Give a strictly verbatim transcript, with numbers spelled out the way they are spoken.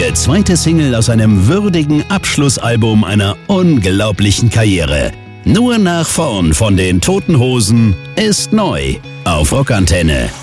einzigartige zweite Single aus einem würdigen Abschlussalbum einer unglaublichen Karriere. Nur nach vorn von den Toten Hosen ist neu auf Rockantenne.